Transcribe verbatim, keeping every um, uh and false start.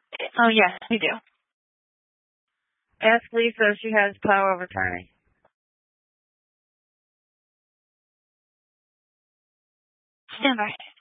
Oh, yes, we do. Ask Lisa if she has power of attorney. Stand by.